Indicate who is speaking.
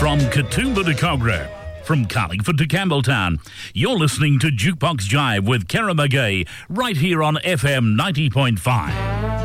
Speaker 1: From Katoomba to Kogarah, from Carlingford to Campbelltown, you're listening to Jukebox Jive with Kara McGee, right here on FM 90.5.